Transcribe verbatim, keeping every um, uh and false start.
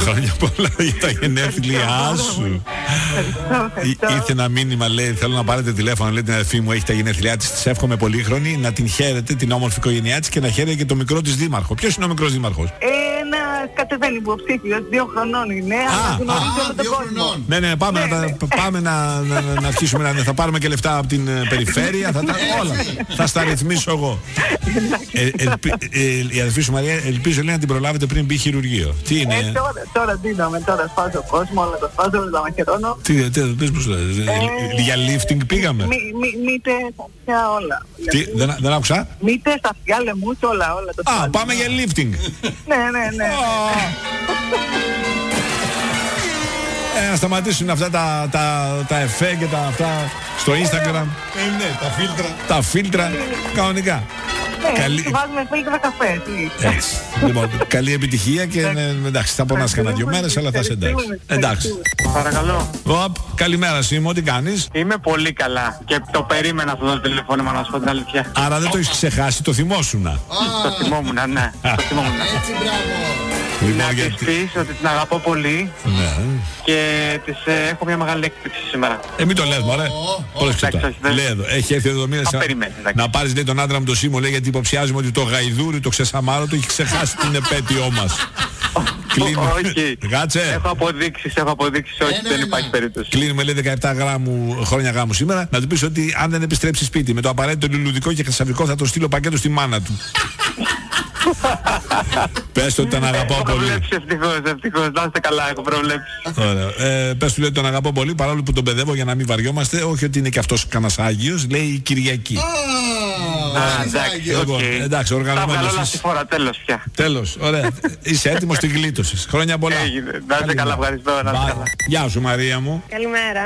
Χρόνια πολλά για τα γενέθλιά σου. Ήρθε ένα μήνυμα, λέει, θέλω να πάρετε τηλέφωνο, λέει την αδερφή μου, έχει τα γενέθλιά της, της εύχομαι πολύχρονη, να την χαίρετε, την όμορφη οικογένειά της και να χαίρετε και το μικρό της δήμαρχο. Ποιος είναι ο μικρός δήμαρχος? Ένα κατεβαίνει υποψήφιος, δύο χρονών είναι, αλλά γνωρίζει όλο τον κόσμο. Ναι, ναι, πάμε, ναι, να, ναι. πάμε να, να, να αρχίσουμε να θα πάρουμε και λεφτά από την uh, περιφέρεια, θα τα, όλα. Θα στα ρυθμίσω εγώ. ε, ελπι, ε, η αδερφή σου Μαρία, ελπίζω λέει να την προλάβετε πριν μπει χειρουργείο. Τι είναι? Ε, τώρα, τώρα δίναμε, τώρα σπάζω κόσμο, όλα το σπάζω, όλα τα μαχαιρώνω. Τι, τι, πες μου σου λέει, ε, για lifting πήγαμε. Μη, μη, μήτες, αυτιά όλα. Τι, δεν, δεν άκουσα. Μήτες, αυτιά, λαιμούς, όλα, όλα το σπάζω. Α, πάμε για lifting. Ναι, ναι, ναι. Ε, να σταματήσουν αυτά τα, τα, τα εφέ και τα αυτά στο Instagram. Ε, ναι, τα φίλτρα. Τα φίλτρα, κανονικά. Ναι, καλή... βάζουμε φίλτρα καφέ. Τι. Έτσι. Λοιπόν, καλή επιτυχία και ναι, εντάξει, θα πονάς κανένα δυο μέρες, αλλά θα σε εντάξει. Εντάξει. Παρακαλώ. Οπ, καλημέρα Σίμω, τι κάνεις? Είμαι πολύ καλά και το περίμενα αυτό το τηλεφώνημα, να σου πω την αλήθεια. Άρα δεν το έχεις ξεχάσει, το θυμόσουνα. Το θυμόμουνα, ναι. Το θυμόμουνα. Έτσι, μπράβο. Να της πεις ότι την αγαπώ πολύ και της έχω μια μεγάλη έκπληξη σήμερα. Ε, μην το λες μωρέ. Πώς ξετά. Λέει εδώ, έχει έρθει εδώ μήνες να πάρεις λέει τον άντρα μου το Σίμω, λέει, γιατί υποψιάζουμε ότι το γαϊδούρι, το ξεσαμάρο του έχει ξεχάσει την επέτειό μας. Όχι. Κάτσε. Έχω αποδείξεις, έχω αποδείξεις, όχι, δεν υπάρχει περίπτωση. Κλείνουμε λέει δεκαεπτά γράμμου, χρόνια γάμου σήμερα. Να του πεις ότι αν δεν επιστρέψει σπίτι με το απαραίτητο λουλουδικό και χρυσαυγικό θα το στείλω πακέτο στη μάνα του. Πες του ότι τον αγαπάω πολύ. Ευτυχώς, ευτυχώς, να είστε καλά, έχω προβλέψει. Ωραία. Ε, πες του λέει τον αγαπάω πολύ, παρόλο που τον παιδεύω για να μην βαριόμαστε. Όχι ότι είναι και αυτός κανένας Άγιος, λέει η Κυριακή. Α, εντάξει, λοιπόν, εντάξει, οργανωμένος. Τα βγάλω φορά, τέλος πια. Τέλος, ωραία. Είσαι έτοιμος, την γλίτωσες. Χρόνια πολλά. Έγινε, να είστε καλά, ευχαριστώ. Γεια σου Μαρία μου. Καλημέρα.